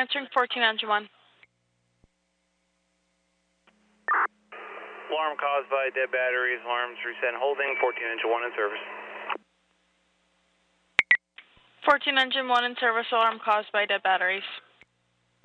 answering 14 engine 1. Alarm caused by dead batteries. Alarms reset holding. 14 engine 1 in service. 14 engine 1 in service. Alarm caused by dead batteries.